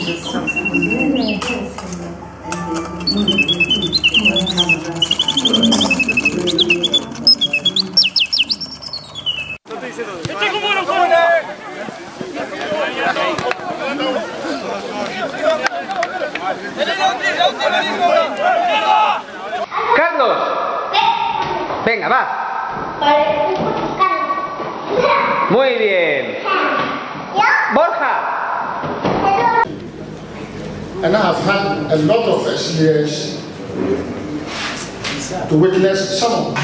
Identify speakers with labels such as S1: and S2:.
S1: Carlos, venga, va. Muy bien. Borja.
S2: And I've had a lot of experience to witness some of